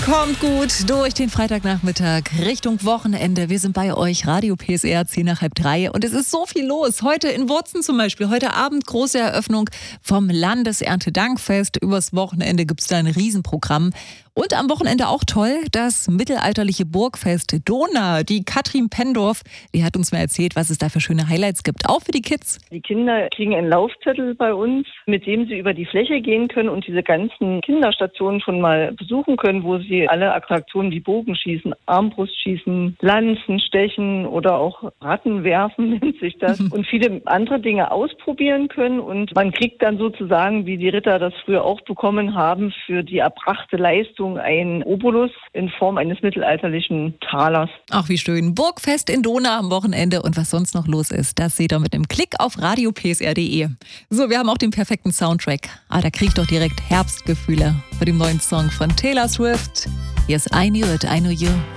Kommt gut durch den Freitagnachmittag Richtung Wochenende. Wir sind bei euch, Radio PSR, 2:30. Und es ist so viel los. Heute in Wurzen zum Beispiel. Heute Abend große Eröffnung vom Landeserntedankfest. Übers Wochenende gibt es da ein Riesenprogramm. Und am Wochenende auch toll, das mittelalterliche Burgfest Dohna. Die Katrin Pendorf, die hat uns mal erzählt, was es da für schöne Highlights gibt. Auch für die Kids. Die Kinder kriegen einen Laufzettel bei uns, mit dem sie über die Fläche gehen können und diese ganzen Kinderstationen schon mal besuchen können, wo sie alle Attraktionen wie Bogenschießen, Armbrustschießen, Lanzen stechen oder auch Ratten werfen, nennt sich das. Und viele andere Dinge ausprobieren können. Und man kriegt dann sozusagen, wie die Ritter das früher auch bekommen haben, für die erbrachte Leistung ein Obolus in Form eines mittelalterlichen Talers. Ach, wie schön. Burgfest in Dohna am Wochenende und was sonst noch los ist, das seht ihr mit einem Klick auf radiopsr.de. So, wir haben auch den perfekten Soundtrack. Da krieg ich doch direkt Herbstgefühle für den neuen Song von Taylor Swift. Hier ist I Knew It, I Know You.